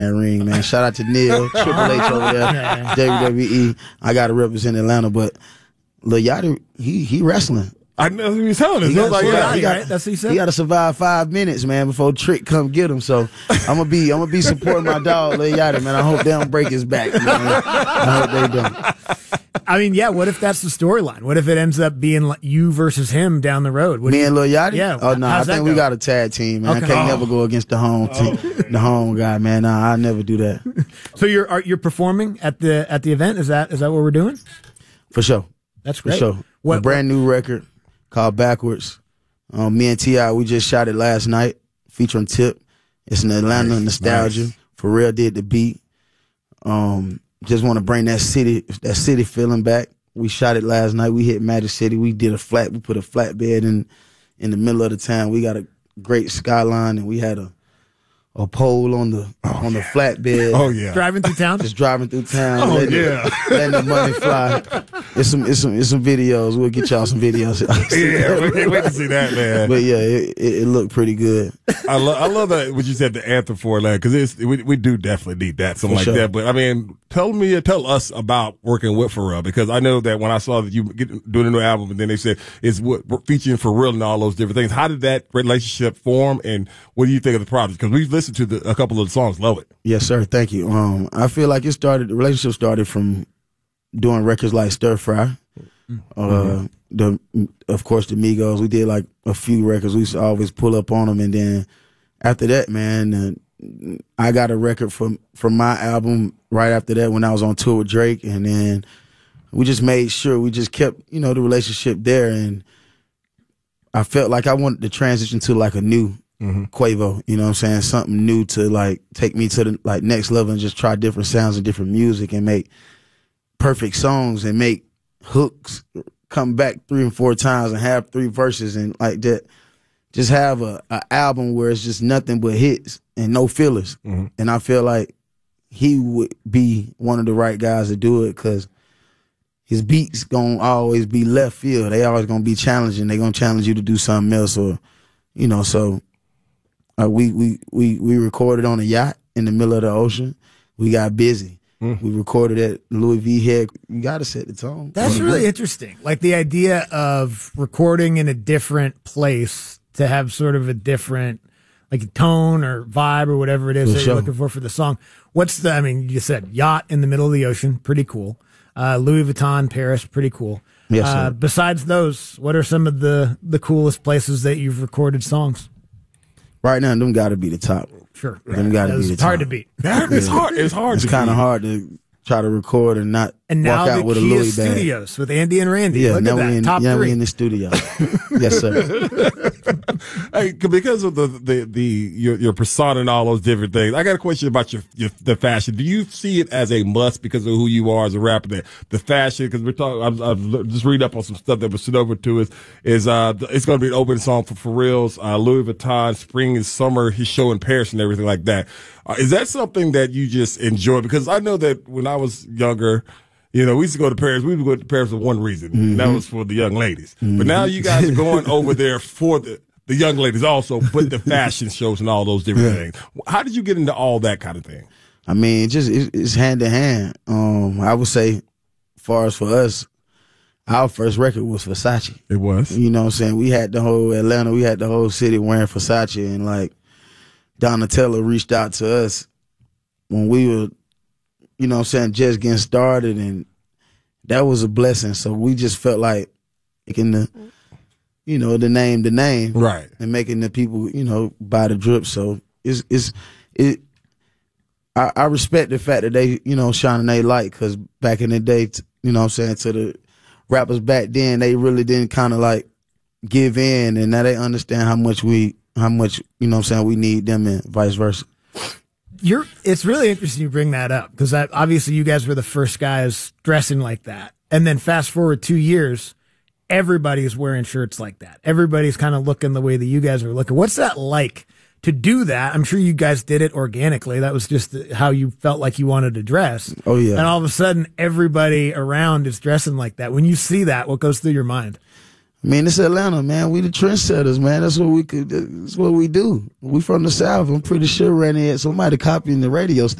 that ring, man. Shout out to Neil, Triple H over there, WWE. I got to represent Atlanta, but Lil Yachty, he wrestling. I know what he was telling us. He That's what he said. He got to survive 5 minutes, man, before Trick come get him. So I'm gonna be supporting my dog, Lil Yachty, man. I hope they don't break his back, man. I hope they don't. I mean, yeah. What if that's the storyline? What if it ends up being like you versus him down the road? Me and Lil Yachty? Yeah. Oh no, I think we got a tag team, man. Okay. I can't never go against the home team, the home guy, man. Nah, I never do that. So you're performing at the event? Is that what we're doing? For sure. That's great. For sure. A brand new record called Backwards. Me and T.I., we just shot it last night, featuring Tip. It's an Atlanta nostalgia. Nice. For real, did the beat. Just want to bring that city feeling back. We shot it last night. We hit Magic City. We put a flatbed in the middle of the town. We got a great skyline, and we had a pole on the flatbed. Oh yeah, driving through town. Just driving through town. Oh letting the money fly. It's some videos. We'll get y'all some videos. Yeah, we can't wait to see that, man. But yeah, it looked pretty good. I love that what you said, the anthem for Atlanta, because we do definitely need that, something like that. But I mean, tell us about working with Pharrell, because I know that when I saw that you doing a new album, and then they said it's featuring Pharrell and all those different things. How did that relationship form, and what do you think of the project? Because we've listened to a couple of the songs, love it. Yes, sir. Thank you. I feel like the relationship started from doing records like Stir Fry. Of course, the Migos. We did like a few records. We used to always pull up on them, and then after that, man, I got a record from my album right after that when I was on tour with Drake, and then we just made sure we just kept the relationship there, and I felt like I wanted to transition to like a new Quavo, you know what I'm saying? Something new to like take me to the like next level and just try different sounds and different music and make perfect songs and make hooks come back 3 and 4 times and have 3 verses and like that. Just have a album where it's just nothing but hits and no fillers. And I feel like he would be one of the right guys to do it, because his beats gonna always be left field. They always gonna be challenging. They gonna challenge you to do something else, or so. We recorded on a yacht in the middle of the ocean. We got busy. We recorded at Louis V. Head. You got to set the tone. That's really interesting. Like the idea of recording in a different place to have sort of a different like tone or vibe or whatever it is that you're looking for the song. You said yacht in the middle of the ocean. Pretty cool. Louis Vuitton, Paris. Pretty cool. Yes, sir. Besides those, what are some of the coolest places that you've recorded songs? Right now, them got to be the top. Sure. Them got to be the top. It's hard to beat. It's hard. It's hard. It's kind of hard to try to record and not now walk out with a Louis bag. Studios with Andy and Randy. Yeah, look now at that. Top 3. we in the studio. Yes, sir. Hey, because of your persona and all those different things, I got a question about the fashion. Do you see it as a must because of who you are as a rapper? That the fashion, because we're talking. I'm just reading up on some stuff that was sent over to us. Is it's going to be an opening song for Pharrell's Louis Vuitton Spring and Summer his show in Paris and everything like that. Is that something that you just enjoy? Because I know that when I was younger, we used to go to Paris. We would go to Paris for one reason, and that was for the young ladies. But now you guys are going over there for the young ladies also, but the fashion shows and all those different things. How did you get into all that kind of thing? I mean, it's hand in hand. I would say, as far as for us, our first record was Versace. It was. You know what I'm saying? We had the whole Atlanta, we had the whole city wearing Versace, and like Donatella reached out to us when we were, just getting started, and that was a blessing. So we just felt like making the name, right, and making the people, buy the drip. So I respect the fact that they, shining their light, because back in the day, to the rappers back then, they really didn't kind of like give in, and now they understand how much we need them, and vice versa. It's really interesting you bring that up, because obviously you guys were the first guys dressing like that. And then fast forward 2 years, everybody's wearing shirts like that. Everybody's kind of looking the way that you guys are looking. What's that like to do that? I'm sure you guys did it organically. That was just how you felt like you wanted to dress. Oh, yeah. And all of a sudden, everybody around is dressing like that. When you see that, what goes through your mind? I mean, it's Atlanta, man. We the trendsetters, man. That's what we do. We from the South. I'm pretty sure Randy had somebody copying the radio station.